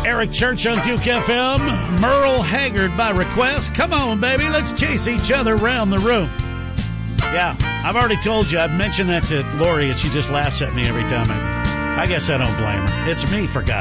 Eric Church on Duke FM. Merle Haggard by request. Come on, baby. Let's chase each other around the room. Yeah, I've already told you. I've mentioned that to Lori, and she just laughs at me every time. I guess I don't blame her. It's me, for God's